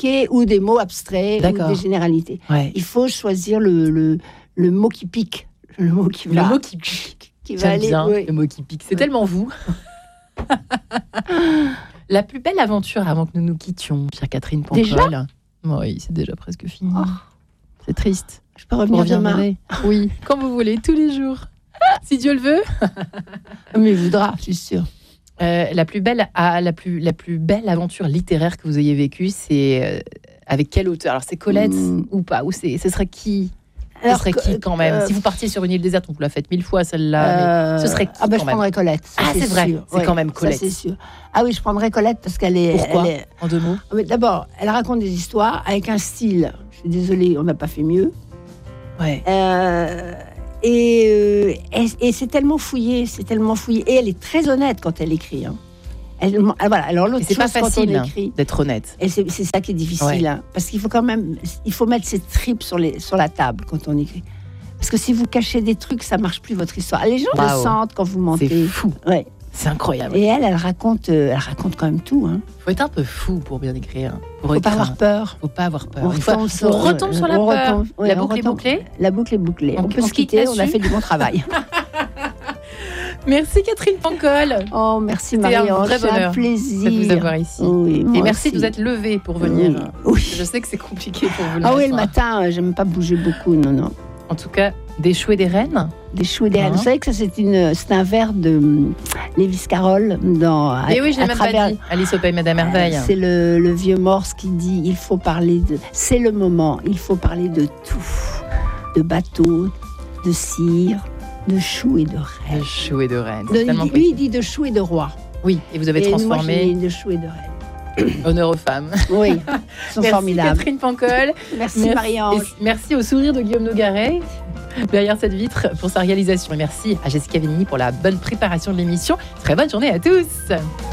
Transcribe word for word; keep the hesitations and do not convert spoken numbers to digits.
compliqués ou des mots abstraits D'accord. ou des généralités. Ouais. Il faut choisir le, le, le mot qui pique, le mot qui va, Le mot qui pique. qui va J'aime aller. bien Oui. le mot qui pique. C'est Ouais. tellement vous. La plus belle aventure avant que nous nous quittions, chère Catherine Pancol. Déjà ? Oui, c'est déjà presque fini. Oh. C'est triste. Je peux Vous revenir demain. reviendrez. Oui, quand vous voulez, tous les jours. Si Dieu le veut. Mais il voudra, je suis sûre. Euh, la plus belle, ah, la plus, la plus belle aventure littéraire que vous ayez vécue, c'est euh, avec quel auteur ? Alors c'est Colette Mm. ou pas ? Ou c'est, ce serait qui ? Ce Alors, serait qui quand même ? euh, Si vous partiez sur une île déserte, on vous l'a faite mille fois celle-là. mais ce serait qui Ah ben quand je même prendrais Colette. ça, Ah, c'est vrai, sûr. c'est Ouais, quand même ça, Colette. c'est sûr. Ah oui, je prendrais Colette parce qu'elle est. Pourquoi elle est- En deux mots. Mais d'abord, elle raconte des histoires avec un style. Je suis désolée, on n'a pas fait mieux. Ouais. Euh, et, euh, et, et c'est tellement fouillé, c'est tellement fouillé. Et elle est très honnête quand elle écrit. Hein. Elle, elle- voilà. Alors Et l'autre c'est pas chose quand on facile hein, écrit, d'être honnête. et c'est, c'est ça qui est difficile, Ouais. hein, parce qu'il faut quand même, il faut mettre ses tripes sur, les, sur la table quand on écrit. Parce que si vous cachez des trucs, ça marche plus votre histoire. Les gens le Waouh. sentent quand vous mentez. C'est fou. Ouais. C'est incroyable. Et elle, elle raconte, euh, elle raconte quand même tout. Hein. Faut être un peu fou pour bien écrire. Pour Faut pas écrire. avoir peur. Faut pas avoir peur. On Une fois- retombe on sur- retombe sur la on peur. retombe- ouais, la on boucle est retombe- bouclée. La boucle est bouclée. On- On, peut on se se quitte quitter, on a là-dessus fait du bon travail. Merci Catherine Pancol. Oh, merci C'était un Marie-Ange, vrai c'est un bonheur plaisir. de vous avoir ici. Oui, moi Et merci aussi. de vous être levée pour venir. Oui. Oui. Je sais que c'est compliqué pour vous le Ah oui, le matin. matin, euh, j'aime pas bouger beaucoup, non, non. En tout cas, des choux et des rennes. Des choux et des rennes. Hein. Vous savez que ça, c'est, une, c'est un vers de hum, Lévis Carroll dans. Et à- oui, je l'ai à même travers- pas dit. Alice au Pays Madame Merveille. Euh, C'est le, le vieux Morse qui dit il faut parler de. C'est le moment, il faut parler de tout. De bateaux, de cire, de choux et de rennes. De choux et de rennes. De- C'est il tellement dit- précis. lui, il dit de choux et de rois. Oui, et vous avez Et moi, j'ai transformé dit de choux et de rennes. honneur aux femmes. Oui, ils sont Merci formidables. Catherine Pancol. Merci, Marie-Ange. Et merci au sourire de Guillaume Nogaret derrière cette vitre pour sa réalisation. Et merci à Jessica Vigny pour la bonne préparation de l'émission. Très bonne journée à tous.